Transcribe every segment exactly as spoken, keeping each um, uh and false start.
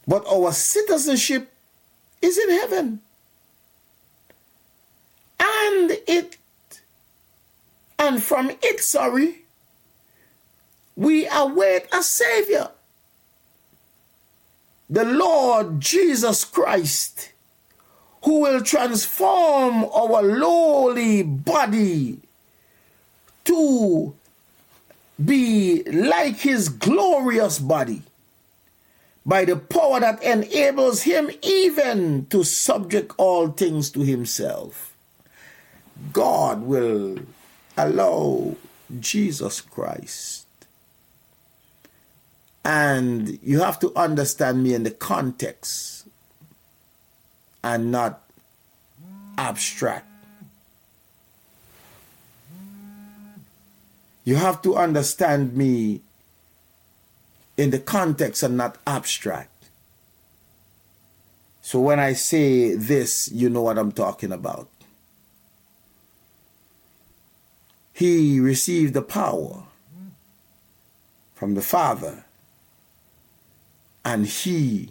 But our citizenship is in heaven. And it, and from it, sorry, we await a Savior, the Lord Jesus Christ, who will transform our lowly body to be like his glorious body by the power that enables him even to subject all things to himself. God will allow Jesus Christ. And you have to understand me in the context and not abstract. You have to understand me in the context and not abstract. So when I say this, you know what I'm talking about. He received the power from the Father, and he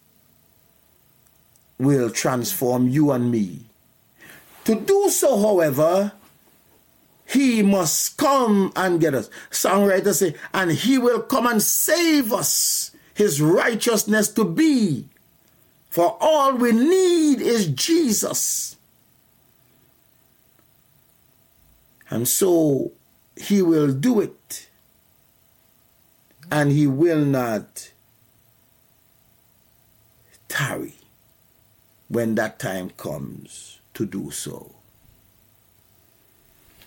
will transform you and me. To do so, however, he must come and get us. Songwriters say, and he will come and save us, his righteousness to be. For all we need is Jesus. And so he will do it. And he will not tarry when that time comes to do so.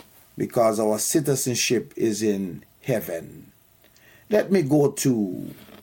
Because our citizenship is in heaven. Let me go to